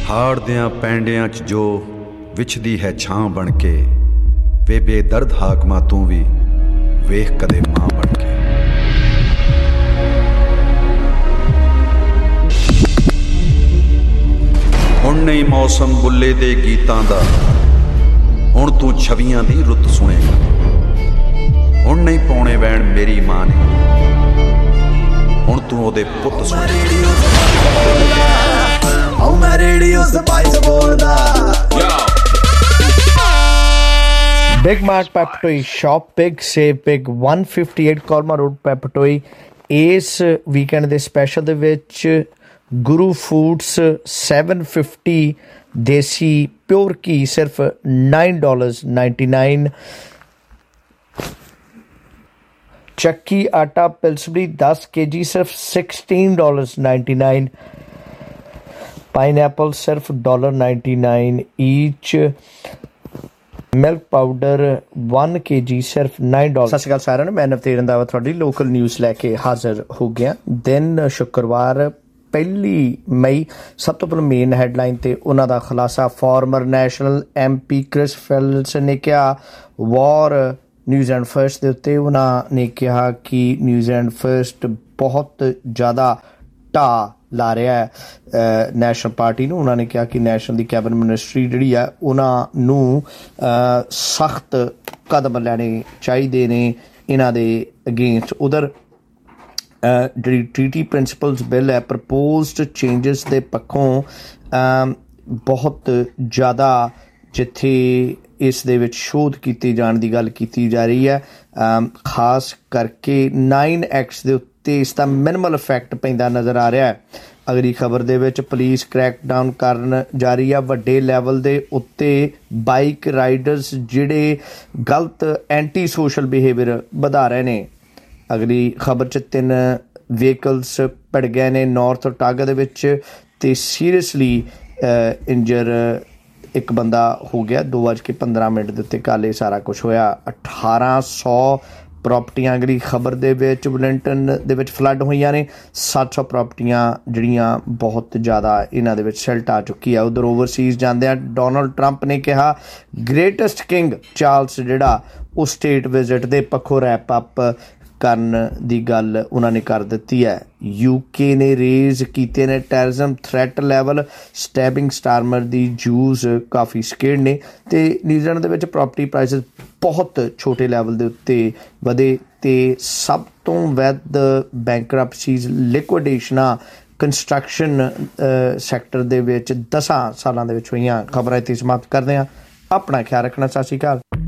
ਹਾੜ ਦਿਆਂ ਪੈਂਡਿਆਂ 'ਚ ਜੋ ਵਿਛਦੀ ਹੈ ਛਾਂ ਬਣ ਕੇ, ਵੇ ਬੇਦਰਦ ਹਾਕਮਾਂ ਤੂੰ ਵੀ ਵੇਖ ਕਦੇ ਮਾਂ ਬਣ ਕੇ। ਹੁਣ ਨਹੀਂ ਮੌਸਮ ਬੁੱਲੇ ਦੇ ਗੀਤਾਂ ਦਾ, ਹੁਣ ਤੂੰ ਛਵੀਆਂ ਦੀ ਰੁੱਤ ਸੁਣੇਗਾ। ਹੁਣ ਨਹੀਂ ਪਾਉਣੇ ਵੈਣ ਮੇਰੀ ਮਾਂ ਨੇ, ਹੁਣ ਤੂੰ ਉਹਦੇ ਪੁੱਤ ਸੁਣੇਗਾ। Big Mart Peptoi, shop big, save big। 158 Colma Road Peptoi। ਇਸ ਵੀਕਐਂਡ ਦੇ ਸਪੈਸ਼ਲ ਦੇ ਵਿੱਚ ਗੁਰੂ ਫੂਡਸ 750 ਦੇਸੀ ਪਿਓਰ ਘੀ ਸਿਰਫ $9.99। ਚੱਕੀ ਆਟਾ ਪਿਲਸਬਰੀ 10 kg ਸਿਰਫ $16.99। ਪਾਈਨਐਪਲ ਸਿਰਫ $1.99 ਈਚ। ਮਿਲਕ ਪਾਊਡਰ 1 kg ਸਿਰਫ $9। ਸਤਿ ਸ਼੍ਰੀ ਅਕਾਲ ਸਾਰਿਆਂ ਨੂੰ, ਮੈਂ ਨਵਤੇਜ ਰੰਧਾਵਾ ਤੁਹਾਡੀ ਲੋਕਲ ਨਿਊਜ਼ ਲੈ ਕੇ ਹਾਜ਼ਰ ਹੋ ਗਿਆ। ਦਿਨ ਸ਼ੁੱਕਰਵਾਰ 1 ਮਈ। ਸਭ ਤੋਂ ਪਹਿਲਾਂ ਮੇਨ ਹੈਡਲਾਈਨ ਤੇ ਉਹਨਾਂ ਦਾ ਖੁਲਾਸਾ। ਫਾਰਮਰ ਨੈਸ਼ਨਲ MP ਕ੍ਰਿਸ ਫੈਲਸ ਨੇ ਕਿਹਾ ਵਾਰ ਨਿਊਜ਼ ਐਂਡ ਫਰਸਟ ਦੇ ਉੱਤੇ। ਉਹਨਾਂ ਨੇ ਕਿਹਾ ਕਿ ਨਿਊਜ਼ ਐਂਡ ਫਰਸਟ ਬਹੁਤ ਜ਼ਿਆਦਾ ਢਾਹ ਲਾ ਰਿਹਾ ਹੈ ਨੈਸ਼ਨਲ ਪਾਰਟੀ ਨੂੰ। ਉਹਨਾਂ ਨੇ ਕਿਹਾ ਕਿ ਨੈਸ਼ਨਲ ਦੀ ਕੈਬਨਿਟ ਮਿਨਿਸਟਰੀ ਜਿਹੜੀ ਆ ਉਹਨਾਂ ਨੂੰ ਸਖਤ ਕਦਮ ਲੈਣੇ ਚਾਹੀਦੇ ਨੇ ਇਹਨਾਂ ਦੇ ਅਗੇਂਸਟ। ਉਧਰ ਜਿਹੜੀ ਟ੍ਰੀਟੀ ਪ੍ਰਿੰਸੀਪਲਸ ਬਿੱਲ ਹੈ, ਪ੍ਰਪੋਜ਼ਡ ਚੇਂਜਸ ਦੇ ਪੱਖੋਂ ਬਹੁਤ ਜ਼ਿਆਦਾ ਜਿੱਥੇ ਇਸ ਦੇ ਵਿੱਚ ਸ਼ੋਧ ਕੀਤੀ ਜਾਣ ਦੀ ਗੱਲ ਕੀਤੀ ਜਾ ਰਹੀ ਹੈ, ਖਾਸ ਕਰਕੇ 9 ਐਕਟਸ ਦੇ ਉੱਤੇ ਇਸ ਦਾ ਮਿਨੀਮਲ ਇਫੈਕਟ ਪੈਂਦਾ ਨਜ਼ਰ ਆ ਰਿਹਾ ਹੈ। ਅਗਲੀ ਖਬਰ ਦੇ ਵਿੱਚ ਪੁਲਿਸ ਕ੍ਰੈਕਡਾਊਨ ਕਰਨ ਜਾ ਰਹੀ ਆ ਵੱਡੇ ਲੈਵਲ ਦੇ ਉੱਤੇ। ਬਾਈਕ ਰਾਈਡਰਸ ਜਿਹੜੇ ਗਲਤ ਐਂਟੀ ਸੋਸ਼ਲ ਬਿਹੇਵੀਅਰ ਵਧਾ ਰਹੇ ਨੇ। ਅਗਲੀ ਖਬਰ 'ਚ 3 ਵਹੀਕਲਸ ਭਿੜ ਗਏ ਨੇ ਨਾਰਥ ਓਟਾਗਾ ਦੇ ਵਿੱਚ ਅਤੇ ਸੀਰੀਅਸਲੀ ਇੰਜਰ ਇੱਕ ਬੰਦਾ ਹੋ ਗਿਆ। 2:15 ਦੇ ਉੱਤੇ ਕੱਲ੍ਹ ਇਹ ਸਾਰਾ ਕੁਛ ਹੋਇਆ। 1800 ਪ੍ਰੋਪਰਟੀਆਂ ਅਗਲੀ ਖਬਰ ਦੇ ਵਿੱਚ ਵੈਲਿੰਗਟਨ ਦੇ ਵਿੱਚ ਫਲੱਡ ਹੋਈਆਂ ਨੇ। 700 ਪ੍ਰੋਪਰਟੀਆਂ ਜਿਹੜੀਆਂ ਬਹੁਤ ਜ਼ਿਆਦਾ ਇਹਨਾਂ ਦੇ ਵਿੱਚ ਸਿਲਟ ਆ ਚੁੱਕੀ ਆ। ਉਧਰ ਓਵਰਸੀਜ਼ ਜਾਂਦਿਆਂ ਡੋਨਲਡ ਟਰੰਪ ਨੇ ਕਿਹਾ ਗ੍ਰੇਟੈਸਟ ਕਿੰਗ ਚਾਰਲਸ ਜਿਹੜਾ ਉਹ ਸਟੇਟ ਵਿਜ਼ਿਟ ਦੇ ਪੱਖੋਂ ਰੈਪ ਅਪ ਕਰਨ ਦੀ ਗੱਲ ਉਹਨਾਂ ਨੇ ਕਰ ਦਿੱਤੀ ਹੈ। UK ਨੇ ਰੇਜ਼ ਕੀਤੇ ਨੇ ਟੈਰਰਿਜ਼ਮ ਥ੍ਰੈਟ ਲੈਵਲ। ਸਟੈਬਿੰਗ ਸਟਾਰਮਰ ਦੀ ਜੂਸ ਕਾਫੀ ਸਕੇਅਰਡ ਨੇ। ਅਤੇ ਨਿਊਜ਼ੀਲੈਂਡ ਦੇ ਵਿੱਚ ਪ੍ਰੋਪਰਟੀ ਪ੍ਰਾਈਸਿਸ ਬਹੁਤ ਛੋਟੇ ਲੈਵਲ ਦੇ ਉੱਤੇ ਵਧੇ ਅਤੇ ਸਭ ਤੋਂ ਵੱਧ ਬੈਂਕਰਪਸੀਜ਼ ਲਿਕੁਇਡੇਸ਼ਨਾਂ ਕੰਸਟਰਕਸ਼ਨ ਸੈਕਟਰ ਦੇ ਵਿੱਚ 10 ਸਾਲਾਂ ਦੇ ਵਿੱਚ ਹੋਈਆਂ। ਖਬਰਾਂ ਇੱਥੇ ਸਮਾਪਤ ਕਰਦੇ ਹਾਂ। ਆਪਣਾ ਖਿਆਲ ਰੱਖਣਾ। ਸਤਿ ਸ਼੍ਰੀ ਅਕਾਲ।